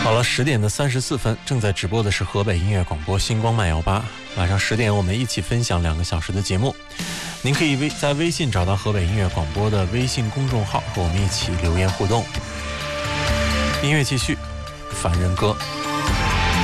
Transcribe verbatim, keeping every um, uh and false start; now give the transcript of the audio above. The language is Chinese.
到了十点的三十四分，正在直播的是河北音乐广播星光慢摇吧。晚上十点，我们一起分享两个小时的节目。您可以微在微信找到河北音乐广播的微信公众号，和我们一起留言互动。音乐继续，凡人歌。